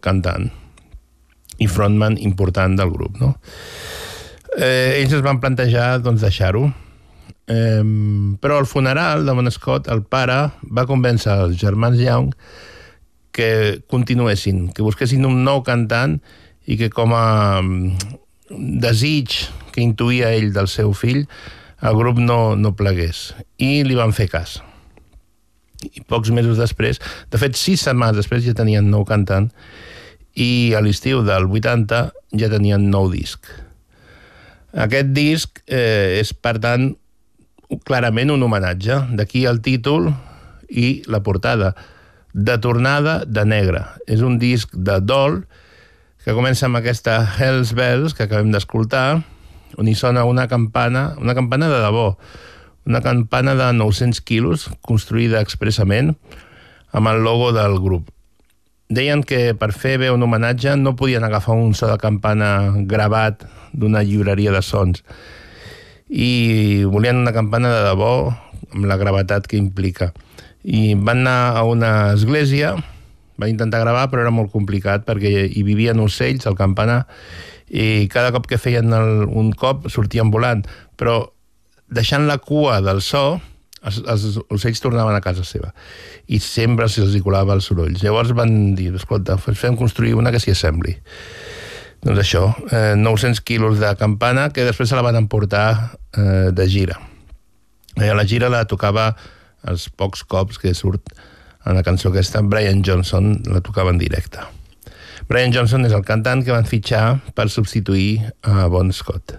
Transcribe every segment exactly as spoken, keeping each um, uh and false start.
cantant i frontman important del grup, no? Eh, ells es van plantejar doncs, deixar-ho, eh, però al funeral de Bon Scott el pare va convèncer els germans Young que continuessin, que busquessin un nou cantant i que com a desig que intuïa ell del seu fill el grup no, no plegués, i li van fer cas. I pocs mesos després, de fet sis setmanes després ja tenien nou cantant i a l'estiu del vuitanta ja tenien nou disc. Aquest disc eh, és per tant clarament un homenatge, d'aquí el títol i la portada, De tornada de negre. És un disc de dol que comença amb aquesta Hells Bells que acabem d'escoltar, on hi sona una campana, una campana de debò, una campana de nou-cents quilos, construïda expressament, amb el logo del grup. Deien que per fer bé un homenatge no podien agafar un so de campana gravat d'una llibreria de sons, i volien una campana de debò amb la gravetat que implica. I van anar a una església, van intentar gravar, però era molt complicat perquè hi vivien ocells al campanar i cada cop que feien el, un cop sortien volant, però deixant la cua del so, els, els ocells tornaven a casa seva i sempre se'ls hi colava el soroll. Llavors van dir, escolta, fem construir una que s'hi assembli. Doncs això, eh, nou-cents quilos de campana que després se la van emportar eh, de gira. Eh, la gira la tocava els pocs cops que surt en la cançó aquesta, Brian Johnson la tocava en directe. Brian Johnson és el cantant que van fitxar per substituir a Bon Scott.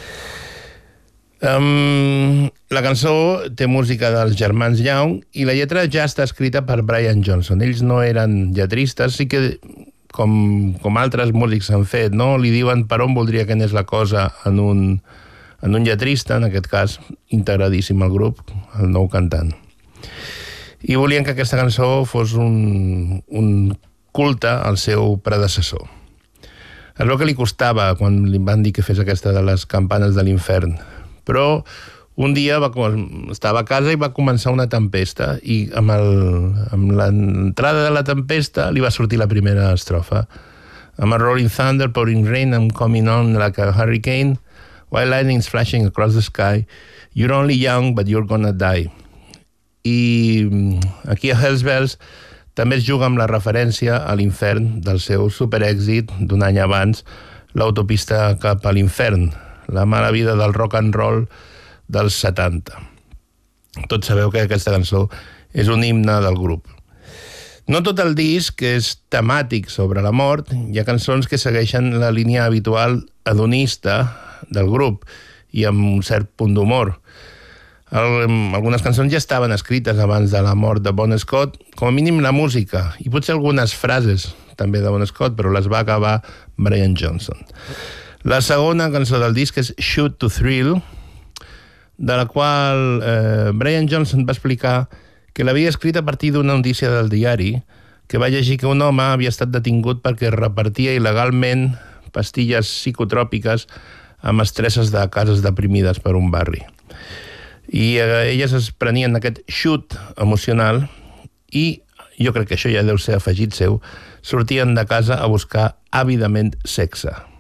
Um, la cançó té música dels germans Young i la lletra ja està escrita per Brian Johnson. Ells no eren lletristes, sí que com, com altres músics han fet, no? Li diuen per on voldria que anés la cosa en un, en un lletrista, en aquest cas integradíssim al grup, el nou cantant. I volien que aquesta cançó fos un, un culte al seu predecessor. Es veu que li costava quan li van dir que fes aquesta de les campanes de l'infern, però un dia va, estava a casa i va començar una tempesta i amb, el, amb l'entrada de la tempesta li va sortir la primera estrofa. I'm a rolling thunder, pouring rain, I'm coming on like a hurricane, while lightning's flashing across the sky, you're only young but you're gonna die. I aquí a Hells Bells també es juga amb la referència a l'infern del seu superèxit d'un any abans, l'autopista cap a l'infern, la mala vida del rock and roll dels setanta. Tots sabeu que aquesta cançó és un himne del grup. No tot el disc és temàtic sobre la mort, hi ha cançons que segueixen la línia habitual hedonista del grup i amb un cert punt d'humor. Algunes cançons ja estaven escrites abans de la mort de Bon Scott, com a mínim la música, i potser algunes frases també de Bon Scott, però les va acabar Brian Johnson. La segona cançó del disc és Shoot to Thrill, de la qual eh, Brian Johnson va explicar que l'havia escrit a partir d'una notícia del diari, que va llegir que un home havia estat detingut perquè repartia il·legalment pastilles psicotròpiques amb estresses de cases deprimides per un barri. I eh, elles es prenien aquest xut emocional i jo crec que això ja deu ser afegit seu, sortien de casa a buscar àvidament sexe.